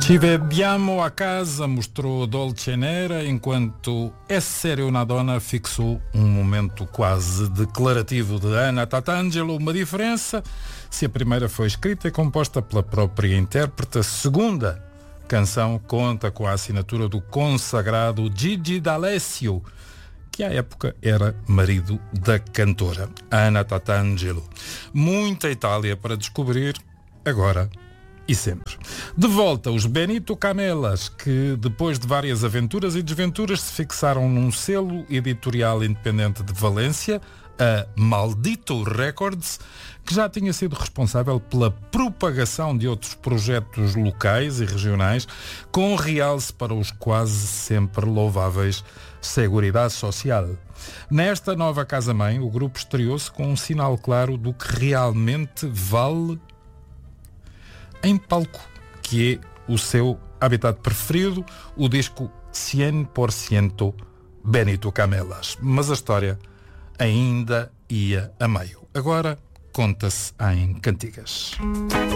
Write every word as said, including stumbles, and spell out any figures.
Ci vediamo a casa, mostrou Dolce Nera, enquanto Essere una donna fixou um momento quase declarativo de Anna Tatangelo. Uma diferença: se a primeira foi escrita e composta pela própria intérprete, a segunda canção conta com a assinatura do consagrado Gigi D'Alessio, que à época era marido da cantora Anna Tatangelo. Muita Itália para descobrir, agora e sempre. De volta, os Benito Camelas, que depois de várias aventuras e desventuras se fixaram num selo editorial independente de Valência, a Maldito Records, que já tinha sido responsável pela propagação de outros projetos locais e regionais, com realce para os quase sempre louváveis Seguridade Social. Nesta nova casa-mãe, o grupo estreou-se com um sinal claro do que realmente vale em palco, que é o seu habitat preferido, o disco cem por ciento Benito Camelas. Mas a história ainda ia a meio. Agora conta-se em cantigas.